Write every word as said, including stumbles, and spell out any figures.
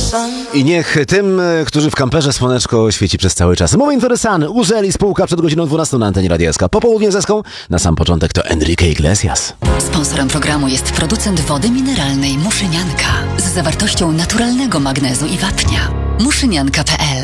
I niech tym, którzy w kamperze słoneczko świeci przez cały czas. Moving to the Sun, Użeli, spółka przed godziną dwunastą na antenie Radia S K. Popołudnie zeską, na sam początek to Enrique Iglesias. Sponsorem programu jest producent wody mineralnej Muszynianka z zawartością naturalnego magnezu i wapnia. muszynianka kropka p l